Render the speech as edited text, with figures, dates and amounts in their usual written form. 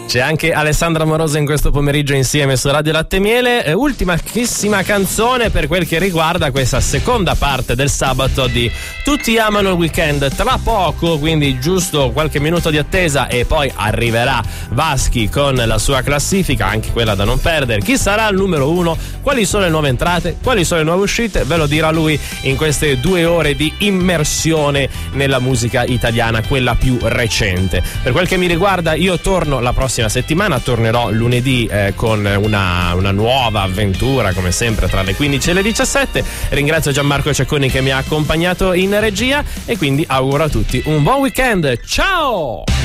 C'è anche Alessandra Moroso in questo pomeriggio insieme su Radio Latte e Miele. Ultimissima canzone per quel che riguarda questa seconda parte del sabato di Tutti amano il weekend. Tra poco, quindi giusto qualche minuto di attesa, e poi arriverà Vaschi con la sua classifica, anche quella da non perdere. Chi sarà il numero 1? Quali sono le nuove entrate? Quali sono le nuove uscite? Ve lo dirà lui in queste 2 ore di immersione nella musica italiana, quella più recente. Per quel che mi riguarda, io torno la prossima settimana, tornerò lunedì con una nuova avventura, come sempre tra le 15 e le 17. Ringrazio Gianmarco Cecconi che mi ha accompagnato in regia, e quindi auguro a tutti un buon weekend. Ciao!